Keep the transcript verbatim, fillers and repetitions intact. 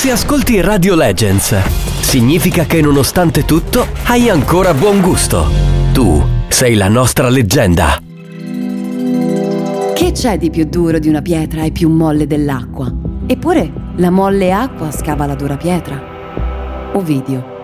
Se ascolti Radio Legends, significa che nonostante tutto hai ancora buon gusto. Tu sei la nostra leggenda. Che c'è di più duro di una pietra e più molle dell'acqua? Eppure la molle acqua scava la dura pietra. Ovidio.